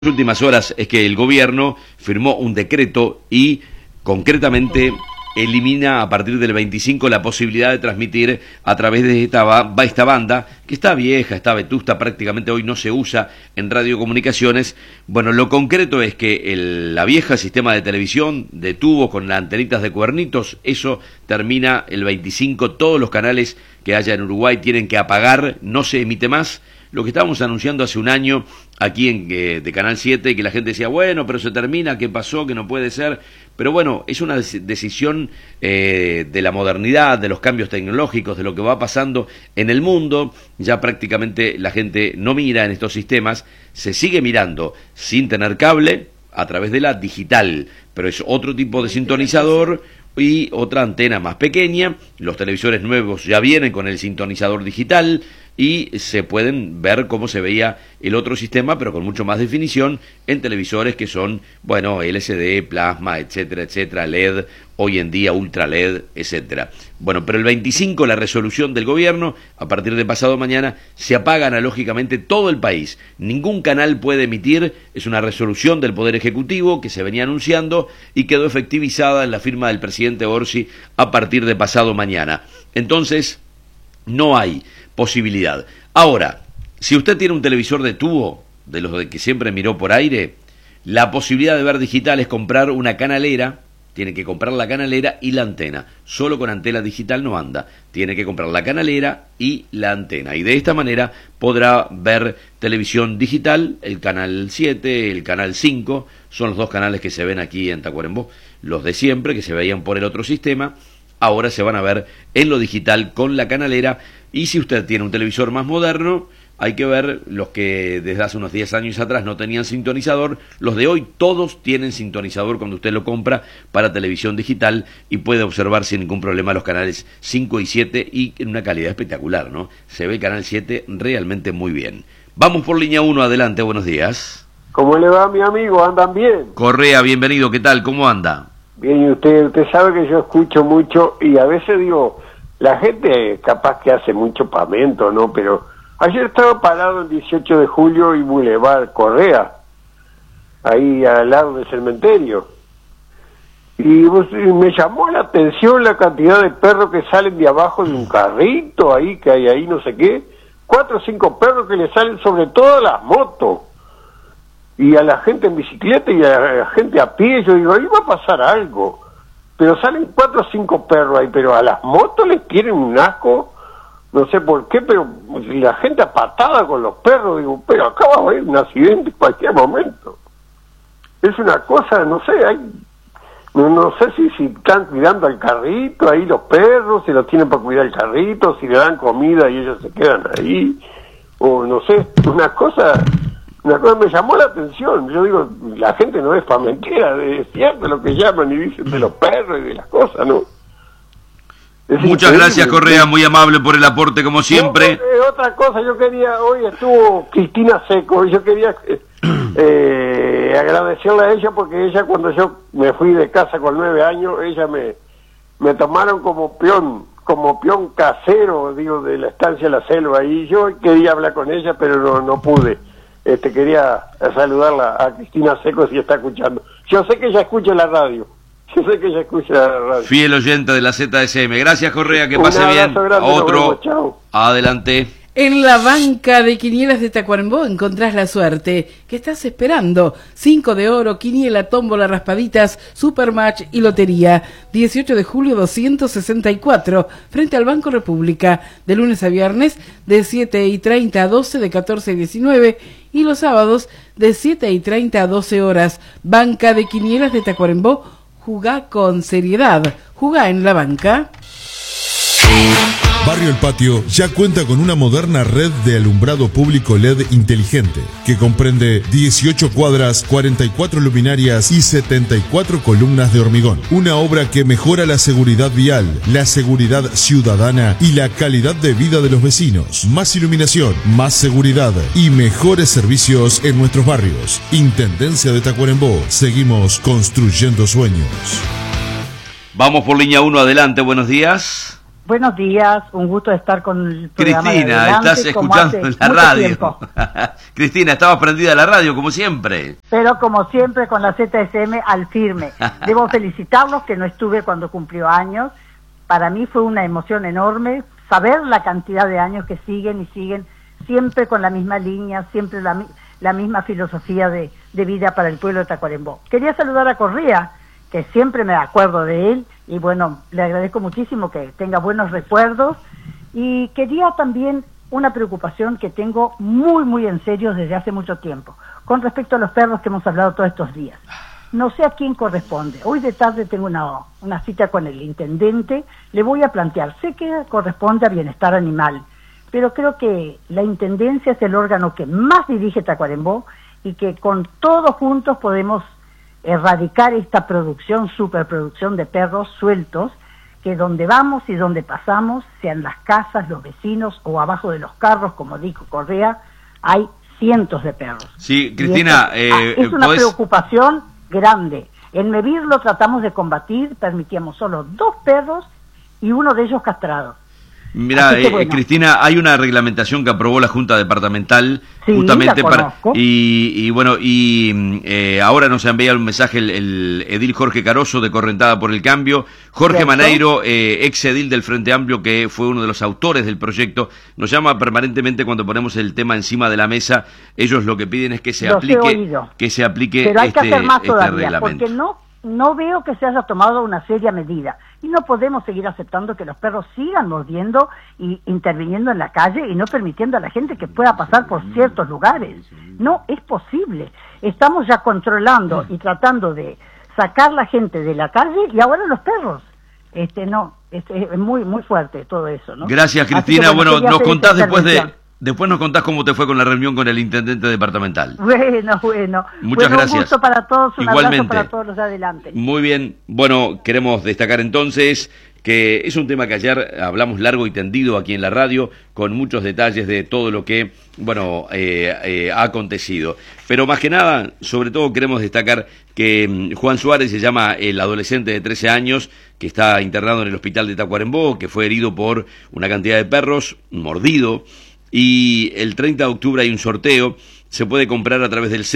Últimas horas es que el gobierno firmó un decreto y concretamente elimina a partir del 25 la posibilidad de transmitir a través de esta banda, que está vieja, está vetusta, prácticamente hoy no se usa en radiocomunicaciones. Bueno, lo concreto es que la vieja sistema de televisión de tubo con las antenitas de cuernitos, eso termina el 25, todos los canales que haya en Uruguay tienen que apagar, no se emite más. Lo que estábamos anunciando hace un año aquí de Canal 7, que la gente decía, bueno, pero se termina, ¿qué pasó? Que no puede ser. Pero bueno, es una decisión de la modernidad, de los cambios tecnológicos, de lo que va pasando en el mundo. Ya prácticamente la gente no mira en estos sistemas, se sigue mirando sin tener cable a través de la digital, pero es otro tipo de sintonizador y otra antena más pequeña. Los televisores nuevos ya vienen con el sintonizador digital y se pueden ver cómo se veía el otro sistema, pero con mucho más definición en televisores que son, bueno, LCD, plasma, etcétera, etcétera, LED, hoy en día ultra LED, etcétera. Bueno, pero el 25, la resolución del gobierno, a partir de pasado mañana, se apaga analógicamente todo el país. Ningún canal puede emitir, es una resolución del Poder Ejecutivo que se venía anunciando y quedó efectivizada en la firma del presidente Orsi a partir de pasado mañana. Entonces, no hay posibilidad. Ahora, si usted tiene un televisor de tubo, de los de que siempre miró por aire, la posibilidad de ver digital es comprar una canalera. Tiene que comprar la canalera y la antena. Solo con antena digital no anda. Tiene que comprar la canalera y la antena. Y de esta manera podrá ver televisión digital, el canal 7, el canal 5, son los dos canales que se ven aquí en Tacuarembó, los de siempre, que se veían por el otro sistema. Ahora se van a ver en lo digital con la canalera. Y si usted tiene un televisor más moderno, hay que ver los que desde hace unos 10 años atrás no tenían sintonizador. Los de hoy todos tienen sintonizador cuando usted lo compra para televisión digital y puede observar sin ningún problema los canales 5 y 7 y en una calidad espectacular, ¿no? Se ve el canal 7 realmente muy bien. Vamos por línea 1, adelante, buenos días. ¿Cómo le va, mi amigo? ¿Andan bien? Correa, bienvenido, ¿qué tal? ¿Cómo anda? Bien, y usted sabe que yo escucho mucho y a veces digo, la gente capaz que hace mucho pamento, ¿no? Pero ayer estaba parado el 18 de julio y Boulevard Correa, ahí al lado del cementerio. Y me llamó la atención la cantidad de perros que salen de abajo de un carrito ahí, que hay ahí no sé qué. 4 o 5 perros que le salen sobre todas las motos. Y a la gente en bicicleta y a la gente a pie, yo digo, ahí va a pasar algo. Pero salen 4 o 5 perros ahí, pero a las motos les tienen un asco. No sé por qué, pero la gente apatada con los perros, digo, pero acá va a haber un accidente en cualquier momento. Es una cosa, no sé, no sé si están cuidando al carrito, ahí los perros, si los tienen para cuidar el carrito, si le dan comida y ellos se quedan ahí, o no sé, una cosa me llamó la atención. Yo digo, la gente no es pamentera, es cierto lo que llaman y dicen de los perros y de las cosas, ¿no? Muchas gracias, Correa, muy amable por el aporte como siempre. Otra cosa, hoy estuvo Cristina Seco, y yo quería agradecerle a ella porque ella, cuando yo me fui de casa con 9 años, ella me tomaron como peón casero, digo, de la estancia de la selva, y yo quería hablar con ella, pero no pude. Quería saludarla a Cristina Seco si está escuchando. Yo sé que ella escucha la radio. Fiel oyente de la ZSM. Gracias, Correa, que pase bien. Grande, otro, chao. Adelante. En la banca de quinielas de Tacuarembó encontrás la suerte que estás esperando. 5 de oro, quiniela, tómbola, raspaditas, supermatch y lotería. 18 de julio 264, frente al Banco República, de lunes a viernes de 7:30 a 12, de 14 a 19, y los sábados de 7:30 a 12 horas. Banca de quinielas de Tacuarembó. Jugá con seriedad. Jugá en la banca. Barrio El Patio ya cuenta con una moderna red de alumbrado público LED inteligente que comprende 18 cuadras, 44 luminarias y 74 columnas de hormigón. Una obra que mejora la seguridad vial, la seguridad ciudadana y la calidad de vida de los vecinos. Más iluminación, más seguridad y mejores servicios en nuestros barrios. Intendencia de Tacuarembó. Seguimos construyendo sueños. Vamos por línea 1, adelante, buenos días. Buenos días, un gusto estar con el programa. Cristina, estás escuchando en la radio. Cristina, estabas prendida a la radio, como siempre. Pero como siempre, con la ZSM al firme. Debo felicitarlos, que no estuve cuando cumplió años. Para mí fue una emoción enorme saber la cantidad de años que siguen y siguen, siempre con la misma línea, siempre la misma filosofía de vida para el pueblo de Tacuarembó. Quería saludar a Correa, que siempre me acuerdo de él, y bueno, le agradezco muchísimo que tenga buenos recuerdos, y quería también una preocupación que tengo muy, muy en serio desde hace mucho tiempo, con respecto a los perros que hemos hablado todos estos días. No sé a quién corresponde. Hoy de tarde tengo una cita con el intendente, le voy a plantear, sé que corresponde a bienestar animal, pero creo que la intendencia es el órgano que más dirige Tacuarembó, y que con todos juntos podemos erradicar esta superproducción de perros sueltos, que donde vamos y donde pasamos, sean las casas, los vecinos o abajo de los carros, como dijo Correa, hay cientos de perros. Sí, Cristina, es una preocupación grande. En Mevir lo tratamos de combatir, permitíamos solo 2 perros y uno de ellos castrado. Mira, bueno. Cristina, hay una reglamentación que aprobó la Junta Departamental, sí, justamente para ahora nos ha enviado un mensaje el edil Jorge Caroso de Correntada por el Cambio, Jorge ¿cierto? Maneiro, ex edil del Frente Amplio, que fue uno de los autores del proyecto, nos llama permanentemente cuando ponemos el tema encima de la mesa. Ellos lo que piden es que se aplique pero hay que hacer más todavía, reglamento. Porque no veo que se haya tomado una seria medida, y no podemos seguir aceptando que los perros sigan mordiendo y interviniendo en la calle y no permitiendo a la gente que pueda pasar por ciertos lugares. No es posible. Estamos ya controlando y tratando de sacar la gente de la calle, y ahora los perros. Es muy muy fuerte todo eso, ¿no? Gracias, Cristina. Así que, bueno, nos contás después nos contás cómo te fue con la reunión con el intendente departamental. Bueno. Muchas gracias. Un gusto para todos, un Igualmente. abrazo para todos los de adelante. Muy bien. Bueno, queremos destacar entonces que es un tema que ayer hablamos largo y tendido aquí en la radio, con muchos detalles de todo lo que, ha acontecido. Pero más que nada, sobre todo queremos destacar que Juan Suárez se llama el adolescente de 13 años, que está internado en el hospital de Tacuarembó, que fue herido por una cantidad de perros, mordido. Y el 30 de octubre hay un sorteo, se puede comprar a través del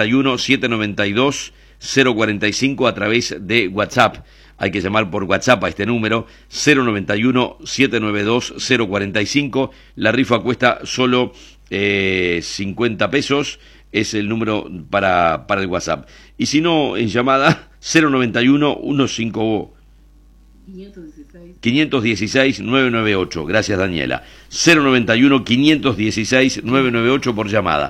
091-792-045 a través de WhatsApp. Hay que llamar por WhatsApp a este número, 091-792-045. La rifa cuesta solo 50 pesos, es el número para el WhatsApp. Y si no, en llamada, 091-150... 516-998, gracias Daniela. 091-516-998 por llamada.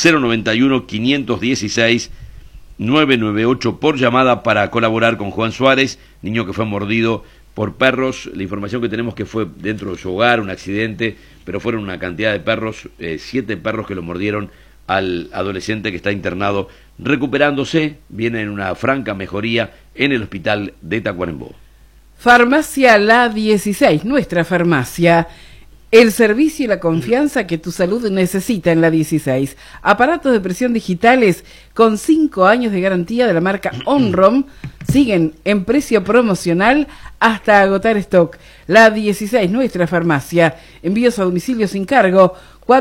091-516-998 por llamada para colaborar con Juan Suárez, niño que fue mordido por perros. La información que tenemos que fue dentro de su hogar, un accidente, pero fueron una cantidad de perros, 7 perros que lo mordieron al adolescente que está internado recuperándose, viene en una franca mejoría en el hospital de Tacuarembó. Farmacia La 16, nuestra farmacia. El servicio y la confianza que tu salud necesita en La 16. Aparatos de presión digitales con 5 años de garantía de la marca Onrom siguen en precio promocional hasta agotar stock. La 16, nuestra farmacia. Envíos a domicilio sin cargo.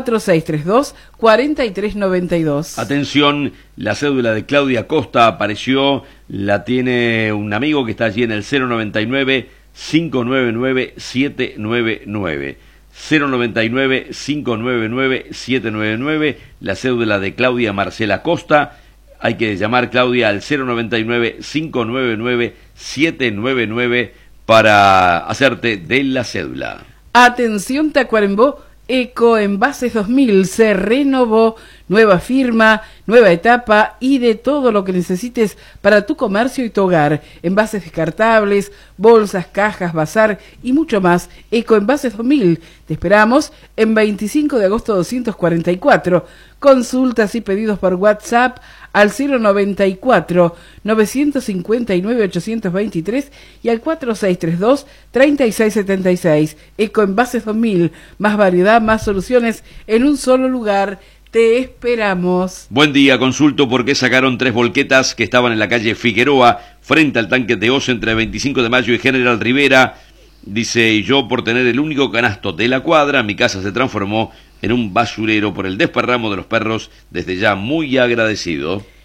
4632-4392. Atención, la cédula de Claudia Costa apareció, la tiene un amigo que está allí en el 099-599-799. 099-599-799, la cédula de Claudia Marcela Costa. Hay que llamar, Claudia, al 099-599-799 para hacerte de la cédula. Atención Tacuarembó, Ecoenvases 2000 se renovó, nueva firma, nueva etapa y de todo lo que necesites para tu comercio y tu hogar. Envases descartables, bolsas, cajas, bazar y mucho más. Ecoenvases 2000. Te esperamos en 25 de agosto 244. Consultas y pedidos por WhatsApp al 094-959-823 y al 4632-3676. Ecoenvases 2000. Más variedad, más soluciones en un solo lugar. Te esperamos. Buen día, consulto por qué sacaron 3 volquetas que estaban en la calle Figueroa, frente al tanque de Oz entre 25 de Mayo y General Rivera. Dice, y yo por tener el único canasto de la cuadra, mi casa se transformó en un basurero por el desparramo de los perros, desde ya muy agradecido.